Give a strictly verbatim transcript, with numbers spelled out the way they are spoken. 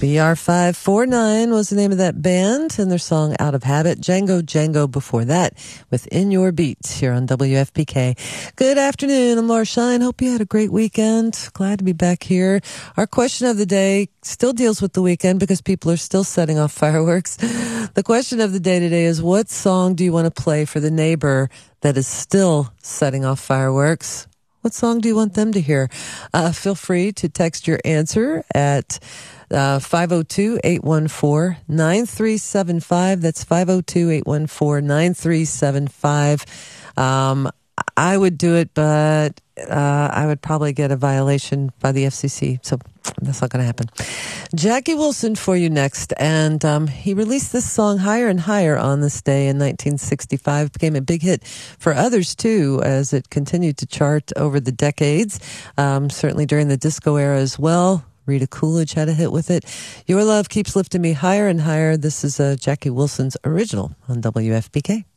B R five forty-nine was the name of that band and their song Out of Habit. Django Django before that with In Your Beat here on W F P K. Good afternoon. I'm Laura Shine. Hope you had a great weekend. Glad to be back here. Our question of the day still deals with the weekend because people are still setting off fireworks. The question of the day today is, what song do you want to play for the neighbor that is still setting off fireworks? What song do you want them to hear? Uh, feel free to text your answer at uh, five oh two, eight one four, nine three seven five. That's five oh two, eight one four, nine three seven five. Um, I would do it, but uh, I would probably get a violation by the F C C, so that's not going to happen. Jackie Wilson for you next, and um, he released this song Higher and Higher on this day in nineteen sixty-five. It became a big hit for others too as it continued to chart over the decades, um, certainly during the disco era as well. Rita Coolidge had a hit with it. Your Love Keeps Lifting Me Higher and Higher. This is uh, Jackie Wilson's original on W F P K.